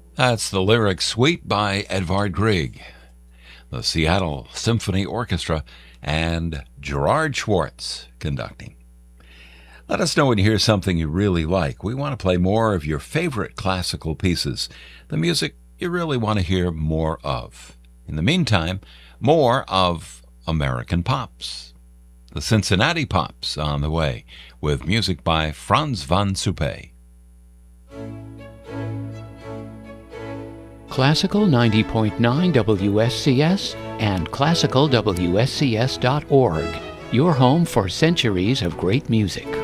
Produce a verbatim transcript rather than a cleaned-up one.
That's the lyric Suite by Edvard Grieg, the Seattle Symphony Orchestra, and Gerard Schwartz conducting. Let us know when you hear something you really like. We want to play more of your favorite classical pieces, the music you really want to hear more of. In the meantime, more of American Pops. The Cincinnati Pops on the way, with music by Franz van Suppe. Classical ninety point nine W S C S and classical W S C S dot org, your home for centuries of great music.